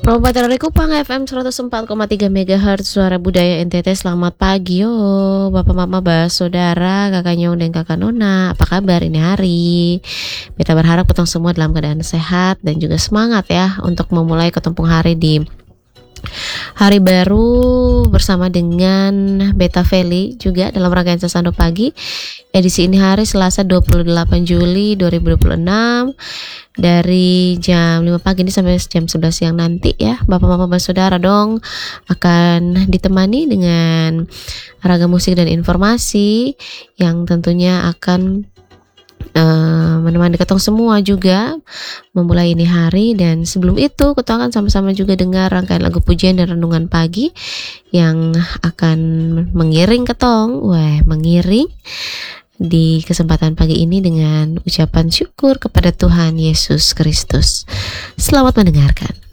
Promotor dari Kupang FM 104,3 MHz Suara Budaya NTT. Selamat pagi yo Bapak Mama Bas Saudara, Kakak Nyong dan Kakak Nona. Apa kabar ini hari? Kita berharap ketong semua dalam keadaan sehat dan juga semangat ya untuk memulai ketumpung hari di hari baru bersama dengan Beta Feli juga dalam rangkaian Sasando Pagi. Edisi ini hari Selasa 28 Juli 2026 dari jam 5 pagi ini sampai jam 11 siang nanti ya. Bapak-bapak bersaudara dong akan ditemani dengan ragam musik dan informasi yang tentunya akan menemani ketong semua juga memulai ini hari. Dan sebelum itu kita akan sama-sama juga dengar rangkaian lagu pujian dan renungan pagi yang akan mengiring ketong mengiring di kesempatan pagi ini dengan ucapan syukur kepada Tuhan Yesus Kristus. Selamat mendengarkan.